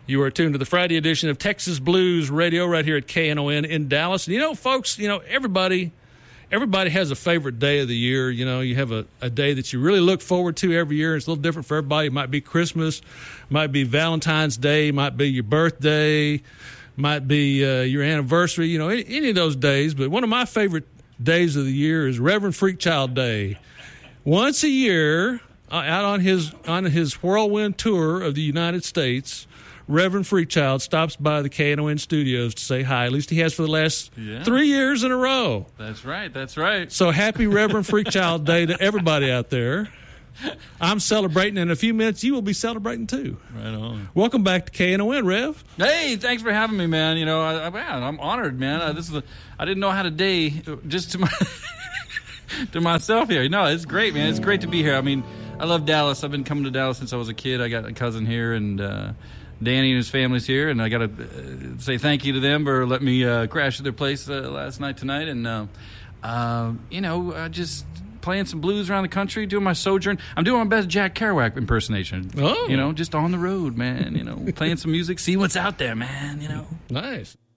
You are tuned to the Friday edition of Texas Blues Radio right here at KNON in Dallas. And, folks, everybody has a favorite day of the year. You have a day that you really look forward to every year. It's a little different for everybody. It might be Christmas, might be Valentine's Day, might be your birthday, might be your anniversary, any of those days. But one of my favorite days of the year is Reverend Freakchild Day. Once a year, out on his whirlwind tour of the United States, Reverend Freakchild stops by the KNON studios to say hi. At least he has for the last 3 years in a row. That's right. So happy Reverend Freakchild Day to everybody out there. I'm celebrating. In a few minutes, you will be celebrating too. Right on. Welcome back to KNON, Rev. Hey, thanks for having me, man. I'm honored, man. I didn't know how to day just to myself here. No, it's great, man. It's great to be here. I mean, I love Dallas. I've been coming to Dallas since I was a kid. I got a cousin here, and Danny and his family's here, and I got to say thank you to them for letting me crash at their place tonight, and just playing some blues around the country, doing my sojourn. I'm doing my best Jack Kerouac impersonation. Oh, just on the road, man. Playing some music, see what's out there, man. Nice.